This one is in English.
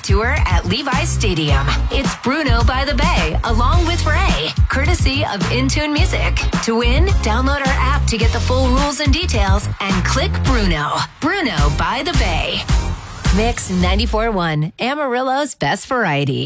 tour at Levi's Stadium. It's Bruno by the Bay, along with Ray, courtesy of Intune Music. To win, download our app to get the full rules and details and click Bruno. Bruno by the Bay. Mix 94.1, Amarillo's best variety.